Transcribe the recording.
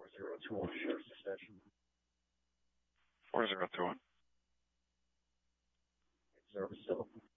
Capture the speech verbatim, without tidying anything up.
four zero two one, Sheriff's Extension. four zero two one. Service still.